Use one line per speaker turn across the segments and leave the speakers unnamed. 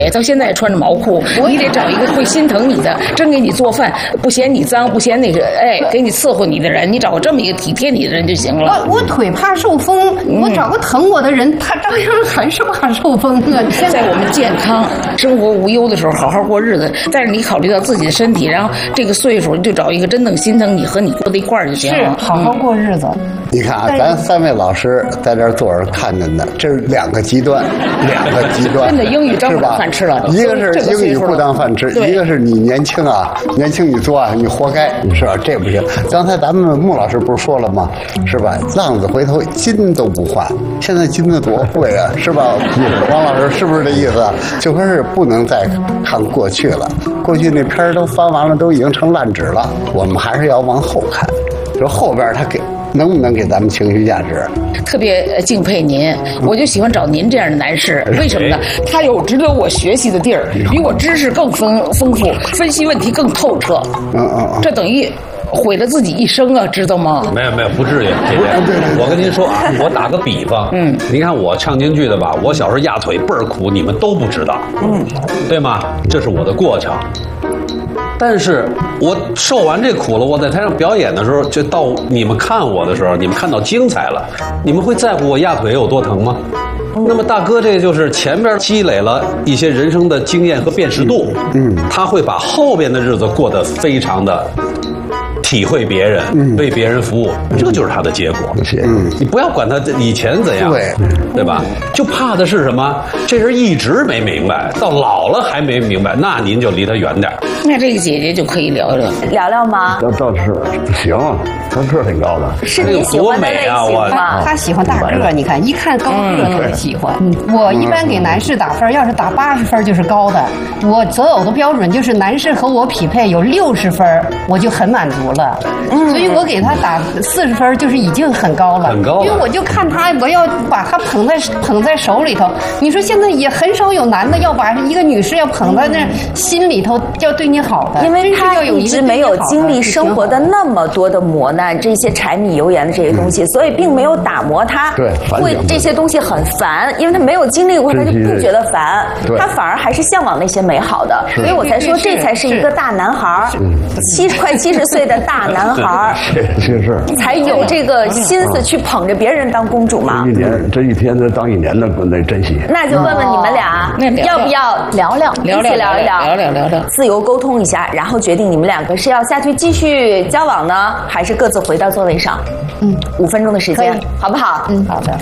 到现在穿着毛裤，你得找一个会心疼你的，真给你做饭，不嫌你脏，不嫌那个，给你伺候你的人，你找个这么一个体贴你的人就行了。
我腿怕受风，我找个疼我的人，他照样还是怕受风啊。
在我们健康、生活无忧的时候，好好过日子。但是你考虑到自己的身体，然后这个岁数，你就找一个真正心疼你和你过在一块儿就行了。
是，好好过日子。
你看啊，咱3位老师在这儿坐着看着呢，这是2个极端，
真的英语当不当饭吃了，
一个是英语不当饭吃，一个是你年轻啊，你做啊，你活该，是吧？这不行。刚才咱们穆老师不是说了吗？是吧？浪子回头金都不换，现在金子多贵啊，是吧？王老师是不是这意思？就说是不能再看过去了，过去那片儿都翻完了，都已经成烂纸了，我们还是要往后看，说后边他能不能给咱们情绪价值？
特别敬佩您，我就喜欢找您这样的男士。为什么呢？他有值得我学习的地儿，比我知识更丰富，分析问题更透彻。这等于毁了自己一生啊，知道吗？
没有，不至于，姐姐。我跟您说啊，我打个比方，您看我唱京剧的吧，我小时候压腿倍儿苦，你们都不知道，对吗？这是我的过程。但是我受完这苦了，我在台上表演的时候，就到你们看我的时候，你们看到精彩了，你们会在乎我压腿有多疼吗？那么大哥，这就是前边积累了一些人生的经验和辨识度，他会把后边的日子过得非常的体会别人，为别人服务，这就是他的结果。你不要管他以前怎样，对吧？就怕的是什么？这人一直没明白，到老了还没明白，那您就离他远点。
那这个姐姐就可以聊聊
吗？
倒是行，他个儿挺高的，
是你喜欢的类型吗？
他喜欢大个儿，你看一看高个儿就喜欢。我一般给男士打分，要是打80分就是高的。我择偶的标准就是男士和我匹配有60分，我就很满足了。所以我给他打40分，就是已经很高了。
很高。
因为我就看他，我要把他捧在手里头。你说现在也很少有男的要把一个女士要捧在那心里头，要对你好的。
因为他一直没有经历生活的那么多的磨难，这些柴米油盐的这些东西，所以并没有打磨他。
对，
会这些东西很烦，因为他没有经历过，他就不觉得烦，他反而还是向往那些美好的。所以我才说，这才是一个大男孩快70岁的大男孩，
是
才有这个心思去捧着别人当公主嘛。
这一天当1年的那珍惜。
那就问问你们俩，要不要聊聊，一起聊一聊，自由沟通一下，然后决定你们2个是要下去继续交往呢，还是各自回到座位上？5分钟的时间，好不好？
好的。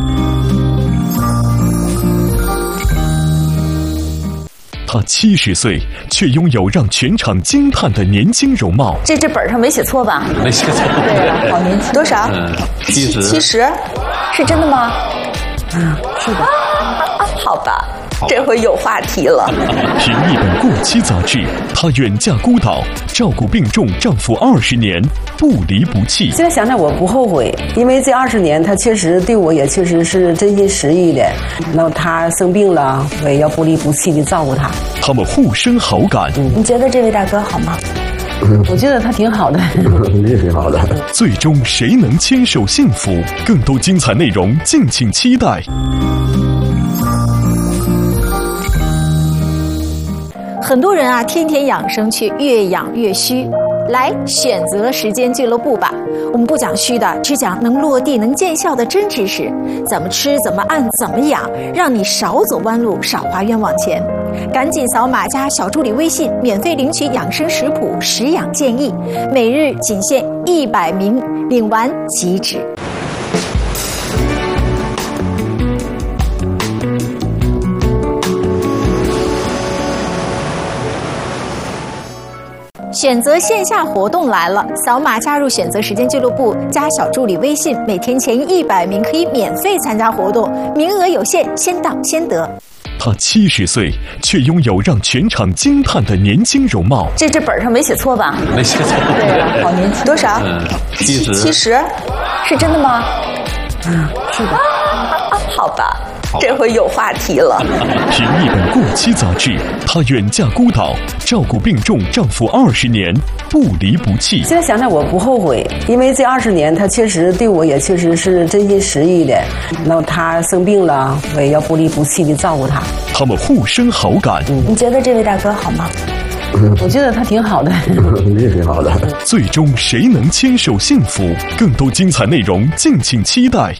他70岁，却拥有让全场惊叹的年轻容貌。
这本上没写错吧？
没写错。
对，好年轻。多少？70。是真的吗？是的。好吧。这回有话题了。
凭一本过期杂志，她远嫁孤岛，照顾病重丈夫20年，不离不弃。
现在想想我不后悔，因为这20年他确实对我也确实是真心实意的。那他生病了，我也要不离不弃的照顾他。
他们互生好感。
你觉得这位大哥好吗？
我觉得他挺好的，
也挺好的。
最终谁能牵手幸福？更多精彩内容敬请期待。
很多人啊，天天养生却越养越虚。来选择时间俱乐部吧，我们不讲虚的，只讲能落地能见效的真知识，怎么吃怎么按怎么养，让你少走弯路少花冤枉钱。赶紧扫码加小助理微信，免费领取养生食谱食养建议，每日仅限100名，领完即止。选择线下活动来了，扫码加入选择时间俱乐部，加小助理微信，每天前100名可以免费参加活动，名额有限，先到先得。
她70岁，却拥有让全场惊叹的年轻容貌。
这本上没写错吧？
没写错。
对，好年轻。多少？70。是真的吗？
是的。
好吧。 这回有话题了。
凭一本过期杂志，她远嫁孤岛，照顾病重丈夫20年，不离不弃。
现在想想我不后悔，因为这20年他确实对我也确实是真心实意的。然后他生病了，我也要不离不弃的照顾他。
他们互生好感。
你觉得这位大哥好吗？
我觉得他挺好的，
也挺好的。
最终谁能牵手幸福？更多精彩内容，敬请期待。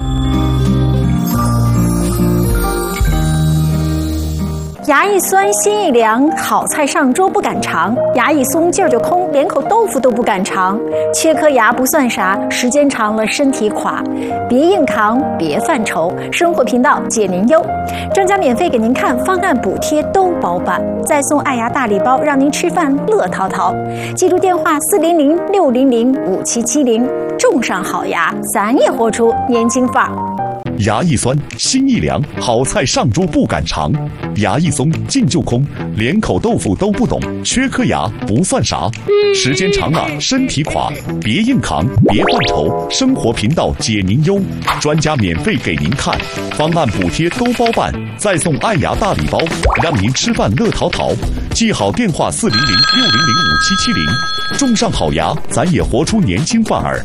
牙一酸心一凉，好菜上桌不敢尝；牙一松劲儿就空，连口豆腐都不敢尝。缺颗牙不算啥，时间长了身体垮。别硬扛，别犯愁，生活频道解您忧。专家免费给您看，方案补贴都包办，再送爱牙大礼包，让您吃饭乐淘淘。记住电话400-600-5770，种上好牙，咱也活出年轻范儿。
牙一酸心一凉，好菜上桌不敢尝；牙一松劲就空，连口豆腐都不懂。缺颗牙不算啥，时间长了身体垮。别硬扛，别犯愁，生活频道解您忧。专家免费给您看，方案补贴都包办，再送爱牙大礼包，让您吃饭乐淘淘。记好电话400-600-5770，种上好牙，咱也活出年轻范儿。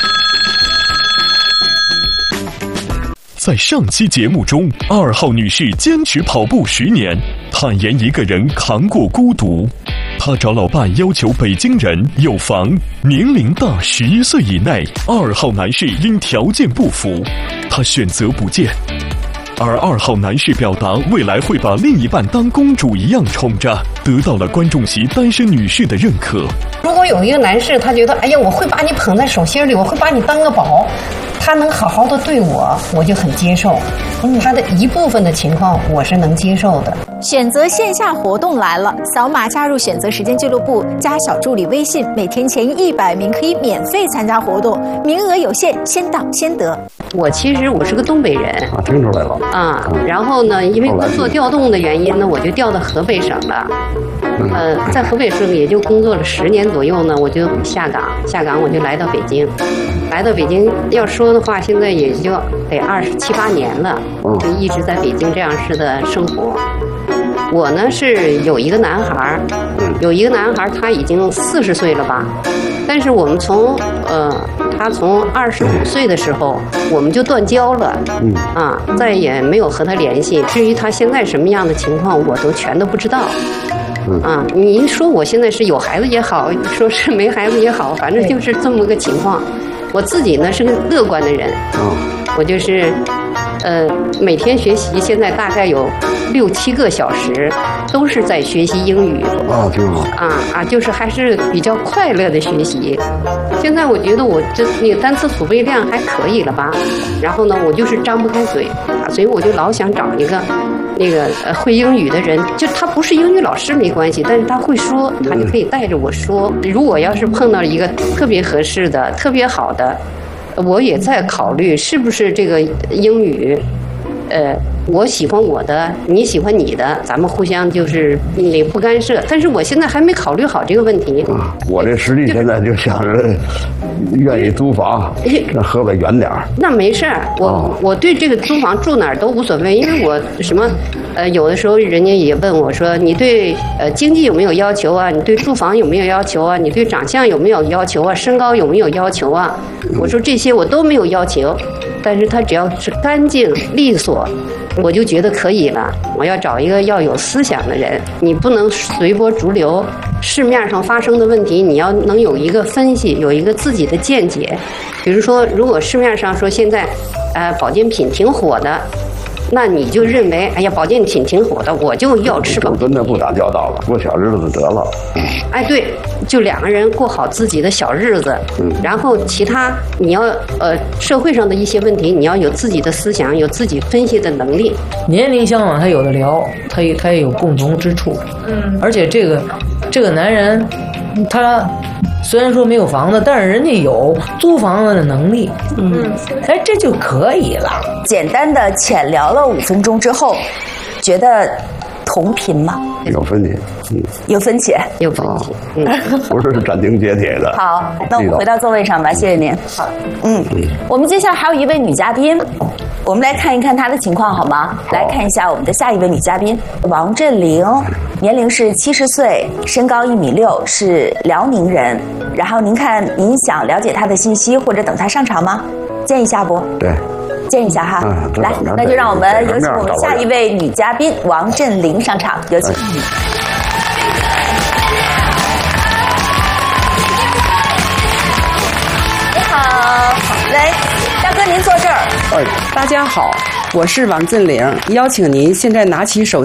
在上期节目中，2号女士坚持跑步10年，坦言一个人扛过孤独。她找老伴要求北京人有房，年龄大10岁以内。2号男士因条件不符，她选择不见。而2号男士表达未来会把另一半当公主一样宠着，得到了观众席单身女士的认可。
如果有一个男士，他觉得哎呀，我会把你捧在手心里，我会把你当个宝，他能好好的对我，我就很接受。他的一部分的情况我是能接受的。
选择线下活动来了，扫码加入选择时间俱乐部，加小助理微信，每天前100名可以免费参加活动，名额有限，先到先得。
其实我是个东北人
啊，听出来了
啊。然后呢，因为工作调动的原因呢，我就调到河北省了。在河北省也就工作了10年左右呢，我就下岗我就来到北京。来到北京，要说的话，现在也就得27、8年了，就一直在北京这样式的生活。我呢是有一个男孩，他已经40岁了吧，但是我们他从25岁的时候我们就断交了，再也没有和他联系。至于他现在什么样的情况，我都全都不知道。你说我现在是有孩子也好，说是没孩子也好，反正就是这么个情况。我自己呢是个乐观的人，我就是每天学习，现在大概有6、7个小时都是在学习英语。
挺好。
就是还是比较快乐的学习。现在我觉得我那个单词储备量还可以了吧，然后呢，我就是张不开嘴，所以我就老想找一个会英语的人，就他不是英语老师没关系，但是他会说，他就可以带着我说。如果要是碰到一个特别合适的、特别好的，我也在考虑是不是这个英语，我喜欢我的，你喜欢你的，咱们互相就是你不干涉。但是我现在还没考虑好这个问题。
我这实力现在就想着愿意租房，让河北远点儿。
那没事儿，我对这个租房住哪儿都无所谓，因为我有的时候人家也问我说，你对经济有没有要求啊？你对住房有没有要求啊？你对长相有没有要求啊？身高有没有要求啊？我说这些我都没有要求，但是他只要是干净利索，我就觉得可以了。我要找一个要有思想的人，你不能随波逐流，市面上发生的问题你要能有一个分析，有一个自己的见解。比如说，如果市面上说现在保健品挺火的，那你就认为哎呀保健品挺火的，我就要吃保健品。
跟他不打交道了，过小日子得了。
对，就2个人过好自己的小日子，然后其他你要社会上的一些问题，你要有自己的思想，有自己分析的能力。
年龄相仿，他有的聊，他也有共同之处。而且这个男人，他虽然说没有房子，但是人家有租房子的能力。这就可以了。
简单的浅聊了5分钟之后，觉得同频吗？
有分歧，
有分歧，
有分歧，
不是斩钉截铁的。
好，那我们回到座位上吧，谢谢您。好，我们接下来还有一位女嘉宾，我们来看一看她的情况好吗？来看一下我们的下一位女嘉宾王振玲，年龄是70岁，身高1.6米，是辽宁人。然后您看，您想了解她的信息或者等她上场吗？见一下不？
对。
见一下哈，来，那就让我们有请我们下一位女嘉宾王振玲上场，有请。你好，来，大哥您坐这儿。
大家好，我是王振玲，邀请您现在拿起手